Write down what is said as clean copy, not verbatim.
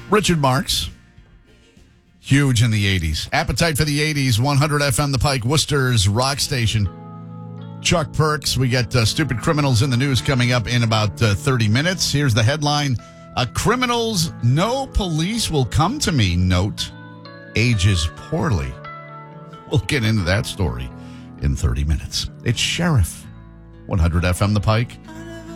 Richard Marx. Huge in the 80s. Appetite for the 80s. 100 FM The Pike, Worcester's rock station. Chuck Perks. We got stupid criminals in the news coming up in about 30 minutes. Here's the headline. Criminals, no police will come to me, note, ages poorly. We'll get into that story in 30 minutes. It's Sheriff. 100 FM The Pike.